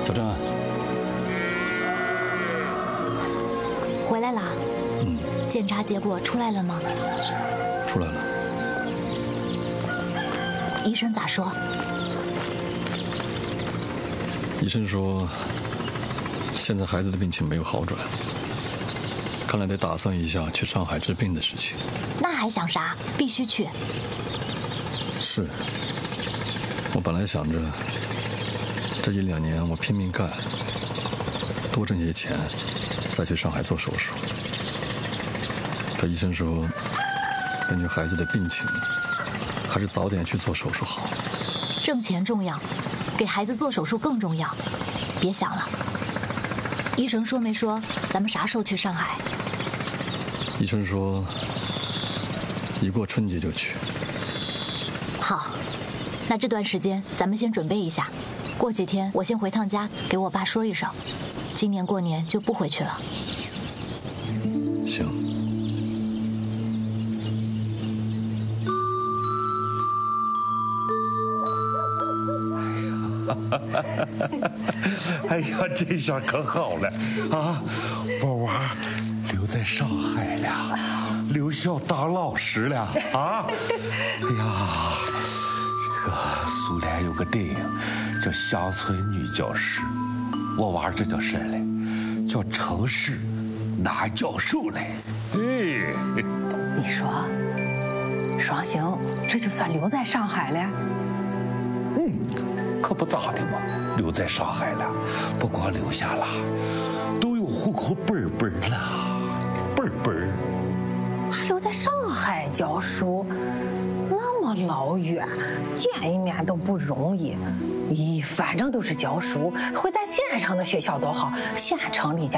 小郑， 回来啦？检查结果出来了吗？ 出来了。 医生咋说？ 医生说，现在孩子的病情没有好转，看来得打算一下去上海治病的事情。 那还想啥？必须去。 是，我本来想着这1、2年我拼命干，多挣些钱，再去上海做手术。可医生说，根据孩子的病情，还是早点去做手术好。 挣钱重要，给孩子做手术更重要。别想了。医生说没说咱们啥时候去上海？ 医生说，一过春节就去。 好，那这段时间咱们先准备一下，过几天我先回趟家给我爸说一声，今年过年就不回去了。 行。 哎呀，这下可好了啊！我娃留在上海了，留校当老师了啊！哎呀，这个苏联有个电影叫《乡村女教师》，我娃这叫啥嘞？叫城市男教授嘞。哎， 你说，双星这就算留在上海了？ 可不咋的嘛，留在上海了，不光留下了，都有户口本了，本。 还留在上海教书，那么老远，见一面都不容易。咦，反正都是教书，会在县城的学校多好，县城离家